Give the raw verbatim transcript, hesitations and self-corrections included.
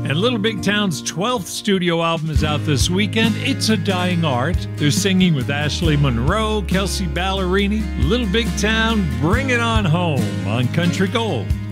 And Little Big Town's twelfth studio album is out this weekend. It's a Dying Art. They're singing with Ashley Monroe, Kelsey Ballerini. Little Big Town, bring it on home on Country Gold.